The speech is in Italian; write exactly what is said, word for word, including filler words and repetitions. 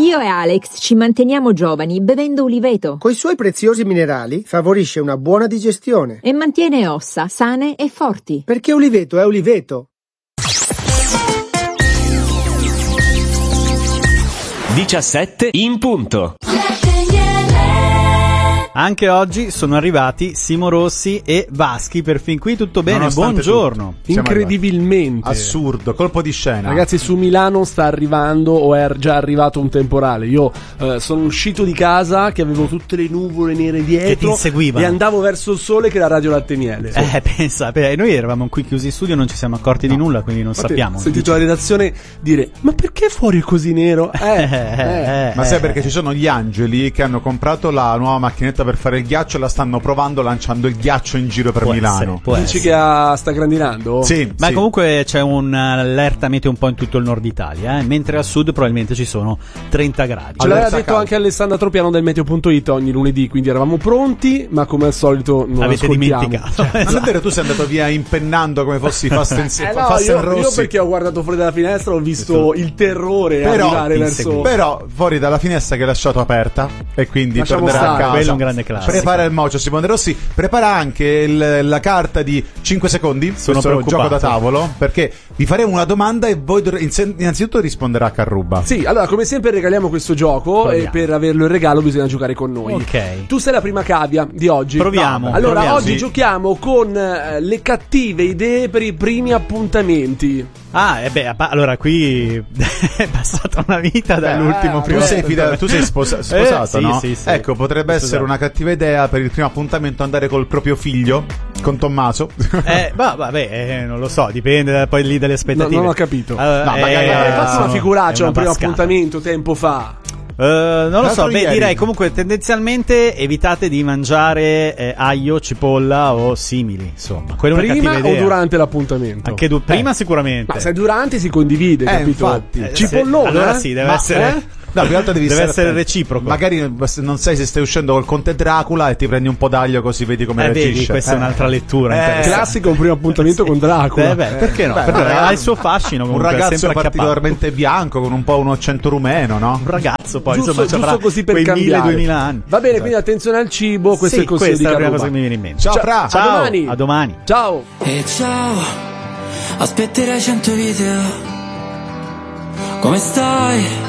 Io e Alex ci manteniamo giovani bevendo uliveto. Coi suoi preziosi minerali favorisce una buona digestione. E mantiene ossa sane e forti. Perché uliveto è uliveto. diciassette in punto. Anche oggi sono arrivati Simo Rossi e Vaschi, per fin qui tutto bene, Nonostante buongiorno. tutto. Incredibilmente Assurdo, colpo di scena. Ragazzi, su Milano sta arrivando o è già arrivato un temporale. Io eh, sono uscito di casa che avevo tutte le nuvole nere dietro Che ti inseguivano. e andavo verso il sole che era Radio Latte Miele. Eh, pensa, beh, noi eravamo qui chiusi in studio, non ci siamo accorti di nulla, quindi non Infatti, sappiamo. Ho sentito la redazione dire: ma perché fuori è così nero? Eh, eh. Ma sai perché ci sono gli angeli che hanno comprato la nuova macchinetta per fare il ghiaccio e la stanno provando lanciando il ghiaccio in giro per Può Milano. essere, può Dici essere. che ha, sta grandinando? Sì, Ma sì. comunque c'è un'allerta meteo un po' in tutto il nord Italia, eh? Mentre al sud probabilmente ci sono trenta gradi. Ce l'aveva Allerta detto caldo. anche Alessandra Tropiano del meteo punto it ogni lunedì, quindi eravamo pronti, ma come al solito non Avete ascoltiamo. dimenticato. Ma non è vero, tu sei andato via impennando come fossi Fast and, Eh no, Fast and io, io Rossi. perché ho guardato fuori dalla finestra, ho visto il terrore Però, arrivare ti verso. inseguì. Però fuori dalla finestra che hai lasciato aperta e quindi Lasciamo tornerà stare, a casa. quello è un grande classico. Prepara il mocio Simone Rossi, prepara anche il- la carta di cinque secondi. Sono questo è un gioco da preoccupato. tavolo, perché vi faremo una domanda e voi dovre- inse- innanzitutto risponderà a Carruba. Sì, allora come sempre regaliamo questo gioco Proviamo. e per averlo in regalo bisogna giocare con noi. Ok. Tu sei la prima cavia di oggi. Proviamo, Allora, proviamo. oggi Sì. giochiamo con eh, le cattive idee per i primi appuntamenti. Ah, e beh, pa- allora qui è passata una vita dall'ultimo eh, primo. Tu sei, fida- tu sei sposa- sposato, Eh, sì, no? sì, sì. Ecco, potrebbe Sposato. essere una cattiva idea per il primo appuntamento andare col proprio figlio, con Tommaso. Eh, va- vabbè, eh, non lo so, dipende da- poi lì dalle aspettative. No, non ho capito. Allora, No, magari- eh, Hai fatto una è figuraccia una un primo bascata. appuntamento tempo fa. Eh, non lo L'altro so, beh, ieri. direi comunque tendenzialmente evitate di mangiare eh, aglio, cipolla o simili, insomma. Quella è una Prima cattiva o idea. durante l'appuntamento? Anche du- prima sicuramente. Ma se è durante si condivide, Eh, capito? infatti. Eh, Cipollone, se- allora eh? sì, deve Ma- essere eh? No, più che altro devi deve stare essere attento. reciproco. Magari non sai se stai uscendo col Conte Dracula e ti prendi un po' d'aglio così vedi come Eh, reagisce. vedi, questa è Eh. un'altra lettura Eh, interessante. Classico un primo appuntamento con Dracula. Eh, beh, perché no? Beh, Perché magari ha il suo fascino Un comunque, ragazzo sempre acchiappato. particolarmente bianco con un po' un accento rumeno, no? Un ragazzo poi, giusto, insomma, ci avrà giusto così per quei cambiare. mille duemila anni. Va bene, quindi attenzione al cibo, questo Sì, è il consiglio questa di è la prima Carruba. cosa che mi viene in mente. Ciao, Ciao, Fra. a Ciao, domani. a domani. Ciao. E ciao, aspetterai cento video. Come stai?